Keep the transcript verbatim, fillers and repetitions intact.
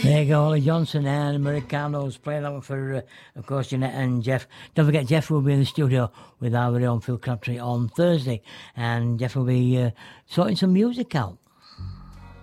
There you go, Ollie Johnson and Americanos playing that one for, uh, of course, Jeanette and Jeff. Don't forget, Jeff will be in the studio with our very own Phil Crabtree on Thursday, and Jeff will be uh, sorting some music out.